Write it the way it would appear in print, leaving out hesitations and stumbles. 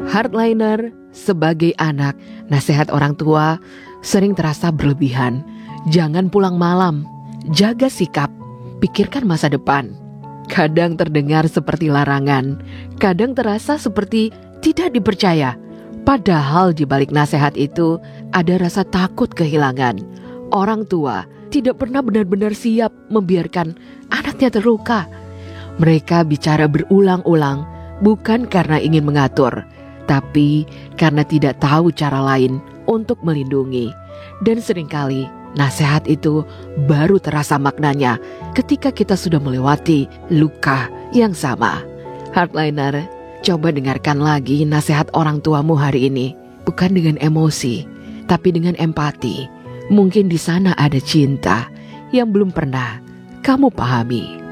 Hardliner, sebagai anak, nasihat orang tua sering terasa berlebihan. Jangan pulang malam, jaga sikap, pikirkan masa depan. Kadang terdengar seperti larangan, kadang terasa seperti tidak dipercaya. Padahal di balik nasihat itu ada rasa takut kehilangan. Orang tua tidak pernah benar-benar siap membiarkan anaknya terluka. Mereka bicara berulang-ulang bukan karena ingin mengatur, tapi karena tidak tahu cara lain untuk melindungi. Dan seringkali nasihat itu baru terasa maknanya ketika kita sudah melewati luka yang sama. Hardliner, coba dengarkan lagi nasihat orang tuamu hari ini. Bukan dengan emosi, tapi dengan empati. Mungkin di sana ada cinta yang belum pernah kamu pahami.